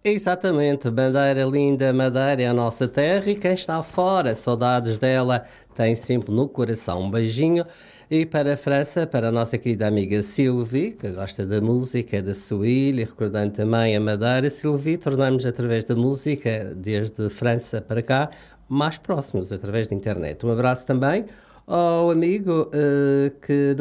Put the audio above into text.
Exatamente, bandeira linda, Madeira é a nossa terra e quem está fora, saudades dela, tem sempre no coração um beijinho. E para a França, para a nossa querida amiga Sylvie, que gosta da música da sua ilha, recordando também a Madeira, Sylvie, tornamos através da música, desde França para cá, mais próximos, através da internet. Um abraço também ao amigo que